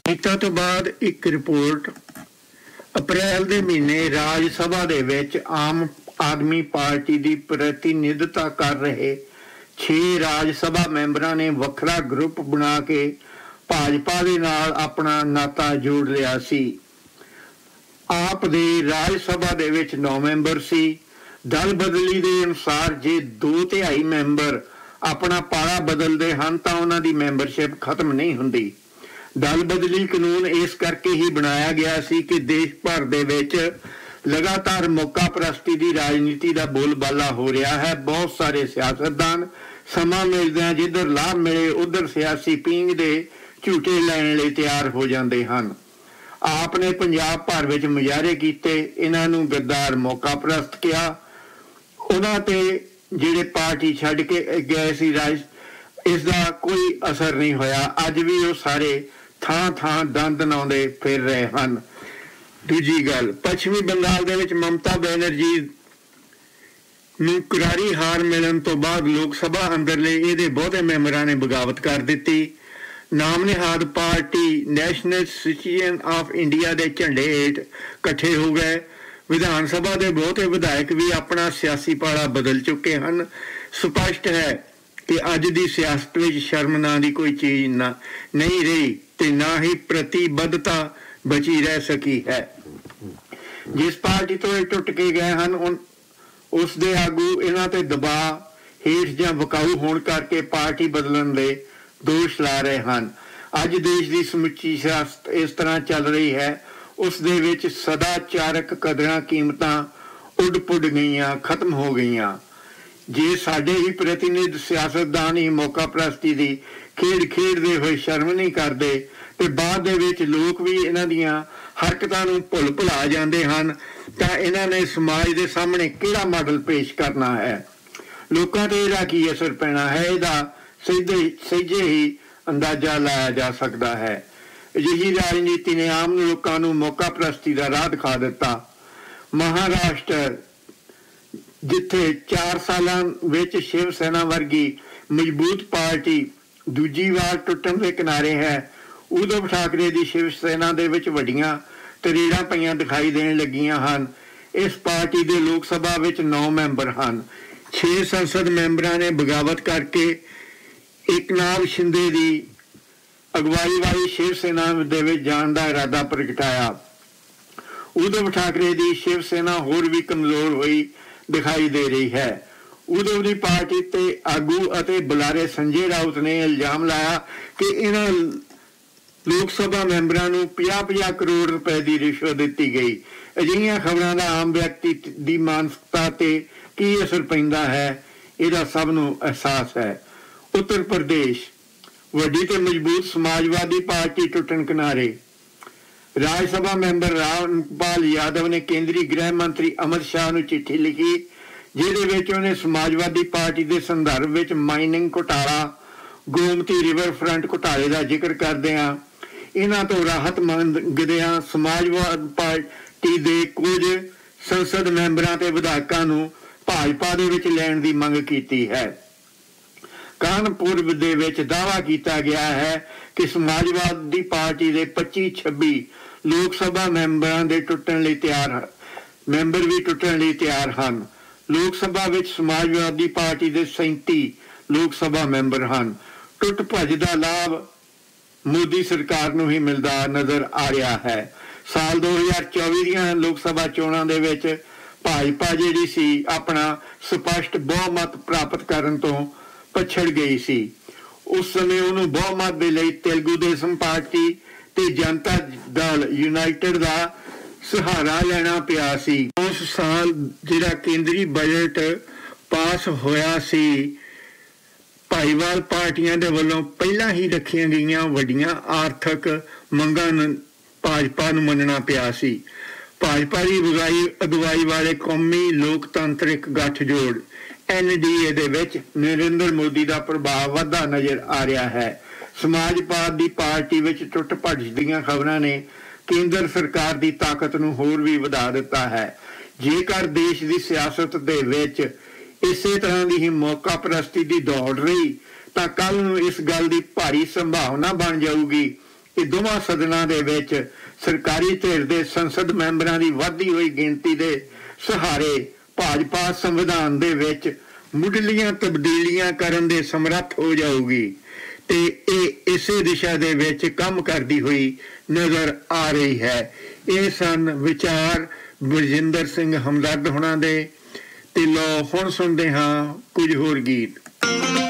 ਹਿੱਤਾਂ ਤੋਂ ਬਾਅਦ ਇੱਕ ਰਿਪੋਰਟ ਅਪ੍ਰੈਲ ਦੇ ਮਹੀਨੇ ਰਾਜ ਸਭਾ ਦੇ ਵਿੱਚ ਆਮ ਆਦਮੀ ਪਾਰਟੀ ਦੀ ਪ੍ਰਤੀਨਿਧਤਾ ਕਰ ਰਹੇ 6 ਰਾਜ ਸਭਾ ਮੈਂਬਰਾਂ ਨੇ ਵੱਖਰਾ ਗਰੁੱਪ ਬਣਾ ਕੇ ਭਾਜਪਾ ਦੇ ਨਾਲ ਆਪਣਾ ਨਾਤਾ ਜੋੜ ਲਿਆ ਸੀ। ਆਪ ਦੇ ਰਾਜ ਸਭਾ ਦੇ ਵਿੱਚ 9 ਮੈਂਬਰ ਸੀ। ਦਲ ਬਦਲੀ ਦੇ ਅਨੁਸਾਰ ਜੇ 2/3 ਮੈਂਬਰ ਆਪਣਾ ਪਾਲਾ ਬਦਲਦੇ ਹਨ ਤਾਂ ਉਹਨਾਂ ਦੀ ਮੈਂਬਰਸ਼ਿਪ ਖਤਮ ਨਹੀਂ ਹੁੰਦੀ। ਦਲ ਬਦਲੀ ਕਾਨੂੰਨ ਇਸ ਕਰਕੇ ਹੀ ਬਣਾਇਆ ਗਿਆ ਸੀ ਕਿ ਦੇਸ਼ ਭਰ ਦੇ ਵਿੱਚ ਲਗਾਤਾਰ ਮੌਕਾ ਪ੍ਰਸਤੀ ਦੀ ਰਾਜਨੀਤੀ ਦਾ ਬੋਲਬਾਲਾ ਹੋ ਰਿਹਾ ਹੈ। ਬਹੁਤ ਸਾਰੇ ਸਿਆਸਤਦਾਨ ਸਮਾਂ ਮਿਲਦਿਆਂ ਜਿੱਧਰ ਲਾਭ ਮਿਲੇ ਉਧਰ ਸਿਆਸੀ ਪੀਂਘ ਦੇ ਝੂਟੇ ਲੈਣ ਲਈ ਤਿਆਰ ਹੋ ਜਾਂਦੇ ਹਨ। ਆਪ ਨੇ ਪੰਜਾਬ ਭਰ ਵਿੱਚ ਮੁਜ਼ਾਹਰੇ ਕੀਤੇ, ਇਹਨਾਂ ਨੂੰ ਗੱਦਾਰ ਮੌਕਾ ਪ੍ਰਸਤ ਕਿਹਾ। ਉਹਨਾਂ ਤੇ ਜਿਹੜੇ ਪਾਰਟੀ ਛੱਡ ਕੇ ਗਏ ਸੀ ਇਸ ਦਾ ਕੋਈ ਅਸਰ ਨਹੀਂ ਹੋਇਆ। ਅੱਜ ਵੀ ਉਹ ਸਾਰੇ ਥਾਂ ਥਾਂ ਦੰਦ ਨਾਉਂਦੇ ਫਿਰ ਰਹੇ ਹਨ। ਦੂਜੀ ਗੱਲ, ਪੱਛਮੀ ਬੰਗਾਲ ਦੇ ਵਿੱਚ ਮਮਤਾ ਬੈਨਰਜੀ ਨੂੰ ਕਰਾਰੀ ਹਾਰ ਮਿਲਣ ਤੋਂ ਬਾਅਦ ਲੋਕ ਸਭਾ ਅੰਦਰਲੇ ਇਹਦੇ ਬਹੁਤੇ ਮੈਂਬਰਾਂ ਨੇ ਬਗਾਵਤ ਕਰ ਦਿੱਤੀ। ਨਾਮ ਨਿਹਾਦ party national citizen of India ਦੇ ਝੰਡੇ ਹੇਠ ਇਕੱਠੇ ਹੋ ਗਏ। ਵਿਧਾਨ ਸਭਾ ਦੇ ਬਹੁਤੇ ਵਿਧਾਇਕ ਵੀ ਆਪਣਾ ਸਿਆਸੀ ਪਾਲਾ ਬਦਲ ਚੁੱਕੇ ਹਨ। ਸਪਸ਼ਟ ਹੈ ਕਿ ਅੱਜ ਦੀ ਸਿਆਸਤ ਵਿੱਚ ਸ਼ਰਮ ਨਾਂ ਦੀ ਕੋਈ ਚੀਜ਼ ਨਹੀਂ ਰਹੀ ਤੇ ਨਾ ਹੀ ਪ੍ਰਤੀਬੱਧਤਾ ਬਚੀ ਰਹਿ ਸਕੀ ਹੈ। ਜਿਸ ਪਾਰਟੀ ਤੋਂ ਇਹ ਟੁੱਟ ਕੇ ਗਏ ਹਨ ਉਸ ਦੇ ਆਗੂ ਇਹਨਾਂ ਤੇ ਦਬਾਅ ਹੇਠ ਜਾਂ ਵਿਕਾਊ ਹੋਣ ਕਰਕੇ ਪਾਰਟੀ ਬਦਲਣ ਦੇ ਦੋਸ਼ ਲਾ ਰਹੇ ਹਨ। ਅੱਜ ਦੇਸ਼ ਦੀ ਸਮੁੱਚੀ ਸਿਆਸਤ ਇਸ ਤਰ੍ਹਾਂ ਚੱਲ ਰਹੀ ਹੈ, ਉਸ ਦੇ ਵਿੱਚ ਸਦਾਚਾਰਕ ਕਦਰਾਂ ਕੀਮਤਾਂ ਉੱਡ ਪੁੱਡ ਗਈਆਂ, ਖਤਮ ਹੋ ਗਈਆਂ। ਜੇ ਸਾਡੇ ਹੀ ਪ੍ਰਤੀਨਿਧ ਸਿਆਸਤਦਾਨ ਹੀ ਮੌਕਾ ਪ੍ਰਸਤੀ ਦੀ ਖੇਡ ਖੇਡਦੇ ਹੋਏ ਸ਼ਰਮ ਨਹੀਂ ਕਰਦੇ ਤੇ ਬਾਅਦ ਦੇ ਵਿੱਚ ਲੋਕ ਵੀ ਇਹਨਾਂ ਦੀਆਂ ਹਰਕਤਾਂ ਨੂੰ ਭੁੱਲ ਭੁਲਾ ਜਾਂਦੇ ਹਨ ਤਾਂ ਇਹਨਾਂ ਨੇ ਸਮਾਜ ਦੇ ਸਾਹਮਣੇ ਕਿਹੜਾ ਮਾਡਲ ਪੇਸ਼ ਕਰਨਾ ਹੈ? ਲੋਕਾਂ ਤੇ ਇਹਦਾ ਕੀ ਅਸਰ ਪੈਣਾ ਹੈ, ਇਹਦਾ ਸਹਿਜੇ ਹੀ ਅੰਦਾਜ਼ਾ ਲਾਇਆ ਜਾ ਸਕਦਾ ਹੈ। ਅਜਿਹੀ ਰਾਜਨੀਤੀ ਨੇ ਆਮ ਲੋਕਾਂ ਨੂੰ ਮੌਕਾ ਪ੍ਰਸਤੀ ਦਾ ਰਾਹ ਦਿਖਾ ਦਿੱਤਾ। ਮਹਾਰਾਸ਼ਟਰ ਜਿੱਥੇ 4 ਸਾਲਾਂ ਵਿੱਚ ਸ਼ਿਵ ਸੈਨਾ ਵਰਗੀ ਮਜ਼ਬੂਤ ਪਾਰਟੀ ਦੂਜੀ ਵਾਰ ਟੁੱਟਣ ਦੇ ਕਿਨਾਰੇ ਹੈ, ਉਧਵ ਠਾਕਰੇ ਦੀ ਸ਼ਿਵ ਸੈਨਾ ਦੇ ਵਿੱਚ ਵੱਡੀਆਂ ਤਰੇੜਾਂ ਪਈਆਂ ਦਿਖਾਈ ਦੇਣ ਲੱਗੀਆਂ ਹਨ। ਇਸ ਪਾਰਟੀ ਦੇ ਲੋਕ ਸਭਾ ਵਿੱਚ 9 ਮੈਂਬਰ ਹਨ। 6 ਸੰਸਦ ਮੈਂਬਰਾਂ ਨੇ ਬਗਾਵਤ ਕਰਕੇ ਏਕਨਾਥ ਸ਼ਿੰਦੇ ਦੀ ਅਗਵਾਈ ਵਾਲੀ ਸ਼ਿਵ ਸੈਨਾ ਦੇ ਵਿੱਚ ਜਾਣ ਦਾ ਇਰਾਦਾ ਪ੍ਰਗਟਾਇਆ। ਉਧਵ ਠਾਕਰੇ ਦੀ ਸ਼ਿਵ ਸੈਨਾ ਹੋਰ ਵੀ ਕਮਜ਼ੋਰ ਹੋਈ ਦਿਖਾਈ ਦੇ ਰਹੀ ਹੈ। ਉਧਵ ਦੀ ਪਾਰਟੀ ਤੇ ਆਗੂ ਅਤੇ ਬੁਲਾਰੇ ਸੰਜੇ ਰਾਉਤ ਨੇ ਇਲਜ਼ਾਮ ਲਾਇਆ ਕਿ ਇਹਨਾਂ ਲੋਕ ਸਭਾ ਮੈਂਬਰਾਂ ਨੂੰ 50-50 ਕਰੋੜ ਰੁਪਏ ਦੀ ਰਿਸ਼ਵਤ ਦਿੱਤੀ ਗਈ। ਅਜਿਹੀਆਂ ਖਬਰਾਂ ਦਾ ਆਮ ਵਿਅਕਤੀ ਦੀ ਮਾਨਸਿਕਤਾ ਤੇ ਕੀ ਅਸਰ ਪੈਂਦਾ ਹੈ, ਇਹਦਾ ਸਭ ਨੂੰ ਅਹਿਸਾਸ ਹੈ। ਉੱਤਰ ਪ੍ਰਦੇਸ਼ ਵੱਡੀ ਤੇ ਮਜ਼ਬੂਤ ਸਮਾਜਵਾਦੀ ਪਾਰਟੀ ਟੁੱਟਣ ਕਿਨਾਰੇ। ਰਾਜ ਸਭਾ ਮੈਂਬਰ ਰਾਮਪਾਲ ਯਾਦਵ ਨੇ ਕੇਂਦਰੀ ਗ੍ਰਹਿ ਮੰਤਰੀ ਅਮਿਤ ਸ਼ਾਹ ਨੂੰ ਚਿੱਠੀ ਲਿਖੀ, ਜਿਹਦੇ ਵਿੱਚ ਉਹਨੇ ਸਮਾਜਵਾਦੀ ਪਾਰਟੀ ਦੇ ਸੰਦਰਭ ਵਿੱਚ ਮਾਈਨਿੰਗ ਘੁਟਾਲਾ, ਗੋਮਤੀ ਰਿਵਰ ਫਰੰਟ ਘੁਟਾਲੇ ਦਾ ਜ਼ਿਕਰ ਕਰਦਿਆਂ ਇਹਨਾਂ ਤੋਂ ਰਾਹਤ ਮੰਗਦਿਆਂ ਸਮਾਜਵਾਦ ਪਾਰਟੀ ਦੇ ਕੁਝ ਸੰਸਦ ਮੈਂਬਰਾਂ ਤੇ ਵਿਧਾਇਕਾਂ ਨੂੰ ਭਾਜਪਾ ਦੇ ਵਿੱਚ ਲੈਣ ਦੀ ਮੰਗ ਕੀਤੀ ਹੈ। ਕਾਨਪੁਰ ਦੇ ਵਿੱਚ ਦਾਅਵਾ ਕੀਤਾ ਗਿਆ ਹੈ ਕਿ ਸਮਾਜਵਾਦੀ ਪਾਰਟੀ ਦੇ 25-26 ਲੋਕ ਸਭਾ ਮੈਂਬਰਾਂ ਦੇ ਟੁੱਟਣ ਲਈ ਤਿਆਰ ਹਨ। ਲੋਕ ਸਭਾ ਵਿੱਚ ਸਮਾਜਵਾਦੀ ਪਾਰਟੀ ਦੇ 37 ਲੋਕ ਸਭਾ ਮੈਂਬਰ ਹਨ। ਟੁੱਟ ਭੱਜ ਦਾ ਲਾਭ ਮੋਦੀ ਸਰਕਾਰ ਨੂੰ ਹੀ ਮਿਲਦਾ ਨਜ਼ਰ ਆ ਰਿਹਾ ਹੈ। ਸਾਲ 2024 ਦੀਆਂ ਲੋਕ ਸਭਾ ਚੋਣਾਂ ਦੇ ਵਿੱਚ ਭਾਜਪਾ ਜਿਹੜੀ ਸੀ ਆਪਣਾ ਸਪਸ਼ਟ ਬਹੁਮਤ ਪ੍ਰਾਪਤ ਕਰਨ ਤੋਂ ਪਛੜ ਗਈ ਸੀ। ਉਸ ਸਮੇਂ ਉਹਨੂੰ ਬਹੁਮਤ ਦੇ ਲਈ ਤੇਲਗੂ ਦੇਸ਼ਮ ਪਾਰਟੀ ਤੇ ਜਨਤਾ ਦਲ ਯੂਨਾਈਟਿਡ ਦਾ ਸਹਾਰਾ ਲੈਣਾ ਪਿਆ ਸੀ। ਉਸ ਸਾਲ ਜਿਹੜਾ ਕੇਂਦਰੀ ਬਜਟ ਪਾਸ ਹੋਇਆ ਸੀ, ਭਾਈਵਾਲ ਪਾਰਟੀਆਂ ਦੇ ਵੱਲੋਂ ਪਹਿਲਾਂ ਹੀ ਰੱਖੀਆਂ ਗਈਆਂ ਵੱਡੀਆਂ ਆਰਥਿਕ ਮੰਗਾਂ ਨੂੰ ਭਾਜਪਾ ਨੂੰ ਮੰਨਣਾ ਪਿਆ ਸੀ। ਭਾਜਪਾ ਦੀ ਅਗਵਾਈ ਵਾਲੇ ਕੌਮੀ ਲੋਕਤੰਤਰਿਕ ਗੱਠਜੋੜ NDA ਦੇ ਵਿੱਚ ਨਰਿੰਦਰ ਮੋਦੀ ਦਾ ਪ੍ਰਭਾਵ ਵਧਦਾ ਨਜ਼ਰ ਆ ਰਿਹਾ ਹੈ। ਸਮਾਜਵਾਦ ਦੀ ਪਾਰਟੀ ਵਿੱਚ ਟੁੱਟ ਭੱਜ ਦੀਆਂ ਖਬਰਾਂ ਨੇ ਕੇਂਦਰ ਸਰਕਾਰ ਦੀ ਤਾਕਤ ਨੂੰ ਹੋਰ ਵੀ ਵਧਾ ਦਿੱਤਾ ਹੈ। ਜੇਕਰ ਦੇਸ਼ ਦੀ ਸਿਆਸਤ ਦੇ ਵਿੱਚ ਇਸੇ ਤਰ੍ਹਾਂ ਦੀ ਹੀ ਮੌਕਾ ਪ੍ਰਸਤੀ ਦੀ ਦੌੜ ਰਹੀ ਤਾਂ ਕੱਲ ਨੂੰ ਇਸ ਗੱਲ ਦੀ ਭਾਰੀ ਸੰਭਾਵਨਾ ਬਣ ਜਾਊਗੀ ਕਿ ਦੋਵਾਂ ਸਦਨਾਂ ਦੇ ਵਿੱਚ ਸਰਕਾਰੀ ਧਿਰ ਦੇ ਸੰਸਦ ਮੈਂਬਰਾਂ ਦੀ ਵੱਧਦੀ ਹੋਈ ਗਿਣਤੀ ਦੇ ਸਹਾਰੇ ਭਾਜਪਾ ਸੰਵਿਧਾਨ ਦੇ ਵਿੱਚ ਮੁੱਢਲੀਆਂ ਤਬਦੀਲੀਆਂ ਕਰਨ ਦੇ ਸਮਰੱਥ ਹੋ ਜਾਊਗੀ ਤੇ ਇਹ ਇਸੇ ਦਿਸ਼ਾ ਦੇ ਵਿੱਚ ਕੰਮ ਕਰਦੀ ਹੋਈ ਨਜ਼ਰ ਆ ਰਹੀ ਹੈ। ਇਹ ਸਨ ਵਿਚਾਰ ਬਲਜਿੰਦਰ ਸਿੰਘ ਹਮਦਰਦ ਹੋਣਾ ਦੇ ਤੇ ਲੋ ਹੁਣ ਸੁਣਦੇ ਹਾਂ ਕੁਝ ਹੋਰ ਗੀਤ।